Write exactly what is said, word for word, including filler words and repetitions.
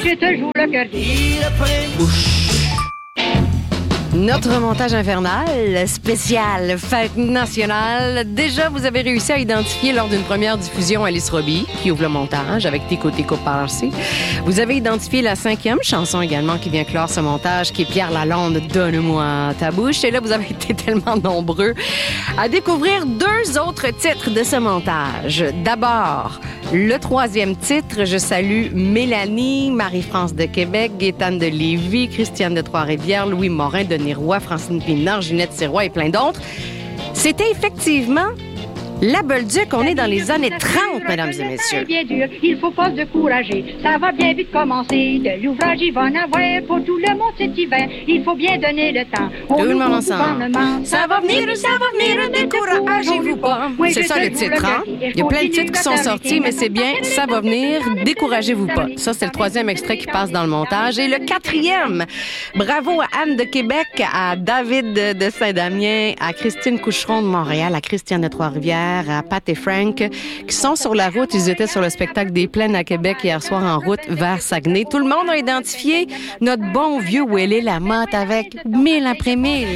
je te joue le cœur. Notre montage infernal spécial Fête nationale. Déjà, vous avez réussi à identifier lors d'une première diffusion Alice Robbie, qui ouvre le montage avec Tico Tico Parsi. Vous avez identifié la cinquième chanson également qui vient clore ce montage, qui est Pierre Lalonde, Donne-moi ta bouche. Et là, vous avez été tellement nombreux à découvrir deux autres titres de ce montage. D'abord, le troisième titre, je salue Mélanie, Marie-France de Québec, Gaétane de Lévis, Christiane de Trois-Rivières, Louis Morin de Roy, Francine Pinard, Ginette Sirois et plein d'autres. C'était effectivement la Bolduc. On est dans les années trente, mesdames et messieurs. Bien dur, il faut pas se décourager. Ça va bien vite commencer. De l'ouvrage, il va en avoir pour tout le monde cet hiver. Il faut bien donner le temps. Tout le monde ensemble. Ça va venir, ça va venir, découragez-vous pas. C'est ça le titre, hein? Il y a plein de titres qui sont sortis, mais c'est bien, ça va venir, découragez-vous pas. Ça, c'est le troisième extrait qui passe dans le montage. Et le quatrième, bravo à Anne de Québec, à David de Saint-Damien, à Christine Coucheron de Montréal, à Christiane de Trois-Rivières, à Pat et Frank, qui sont sur la route. Ils étaient sur le spectacle des Plaines à Québec hier soir en route vers Saguenay. Tout le monde a identifié notre bon vieux Willy Lamotte avec mille après mille.